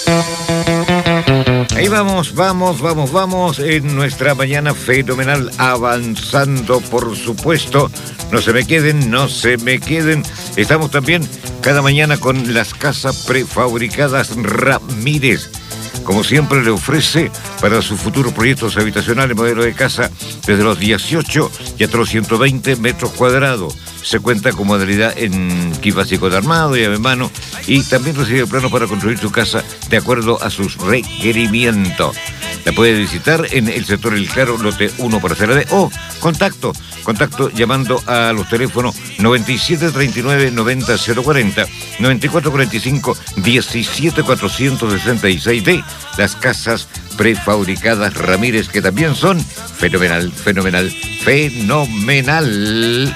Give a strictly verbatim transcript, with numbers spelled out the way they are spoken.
Ahí vamos, vamos, vamos, vamos, en nuestra mañana fenomenal, avanzando, por supuesto. No se me queden, no se me queden. Estamos también cada mañana con las casas prefabricadas Ramírez. Como siempre le ofrece para sus futuros proyectos habitacionales modelo de casa desde los dieciocho y hasta los ciento veinte metros cuadrados. Se cuenta con modalidad en kit básico de armado, llave en mano, y también recibe planos para construir su casa de acuerdo a sus requerimientos. La puede visitar en el sector El Claro, lote uno, parcela D, o contacto, contacto llamando a los teléfonos noventa y siete treinta y nueve noventa cero cuarenta, noventa y cuatro cuarenta y cinco diecisiete cuatrocientos sesenta y seis de las casas prefabricadas Ramírez, que también son fenomenal, fenomenal, fenomenal.